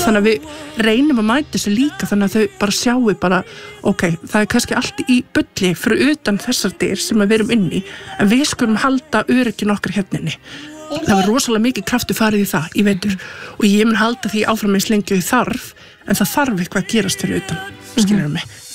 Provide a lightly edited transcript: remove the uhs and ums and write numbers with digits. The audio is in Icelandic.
þannig að við reynum að mæta þessu líka þannig að þau bara sjáu bara ok, það kannski allt í bulli fyrir utan þessar dyr sem við erum inni en við skulum halda öryggin okkar hérna inni. Það var rosalega mikið kraftur farið í það í vetur og ég mun halda því áfram eins lengi og þarf en það þarf eitthvað að gerast fyrir utan, skilurðu mig.